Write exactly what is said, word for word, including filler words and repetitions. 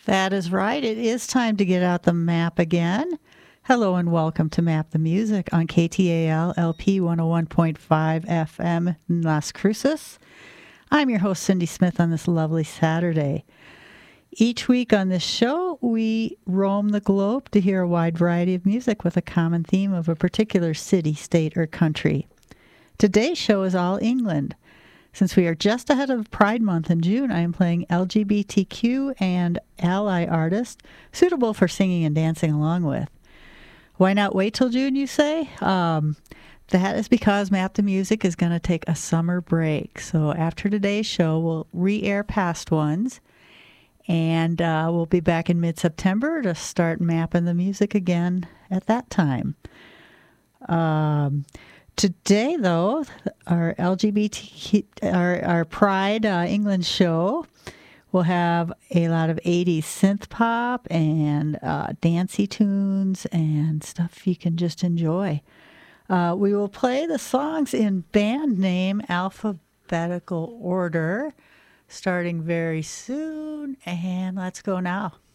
That is right. It is time to get out the map again. Hello and welcome to Map the Music on K T A L L P one oh one point five F M in Las Cruces. I'm your host, Cindy Smith, on this lovely Saturday. Each week on this show, we roam the globe to hear a wide variety of music with a common theme of a particular city, state, or country. Today's show is all England. Since we are just ahead of Pride Month in June, I am playing L G B T Q and ally artists suitable for singing and dancing along with. Why not wait till June, you say? Um, that is because Map the Music is going to take a summer break. So after today's show, we'll re-air past ones, and uh, we'll be back in mid-September to start mapping the music again at that time. Um... Today, though, our L G B T, our, our Pride uh, England show will have a lot of eighties synth pop and uh, dancey tunes and stuff you can just enjoy. Uh, we will play the songs in band name alphabetical order starting very soon, and let's go now.